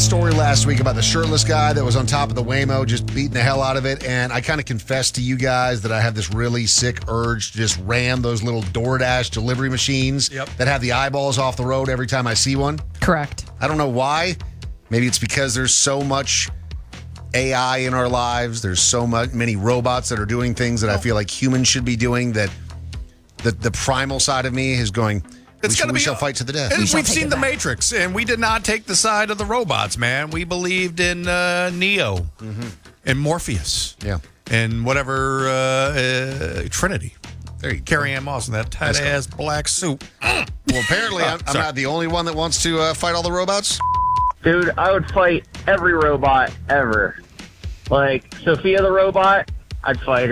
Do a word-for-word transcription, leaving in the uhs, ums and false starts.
that story last week about the shirtless guy that was on top of the Waymo just beating the hell out of it. And I kind of confessed to you guys that I have this really sick urge to just ram those little DoorDash delivery machines Yep. that have the eyeballs off the road every time I see one. Correct. I don't know why. Maybe it's because there's so much A I in our lives. There's so much, many robots that are doing things that I feel like humans should be doing, that the, the primal side of me is going, It's we, gonna shall, we be shall fight to the death. And shall we've take seen it The back. Matrix, and we did not take the side of the robots, man. We believed in uh, Neo Mm-hmm. and Morpheus. Yeah. And whatever uh, uh, Trinity. There you go. Carrie Ann Moss in that tight ass black suit. Well, apparently I'm, I'm sorry. not the only one that wants to uh, fight all the robots. Dude, I would fight every robot ever. Like, Sophia the robot, I'd fight her.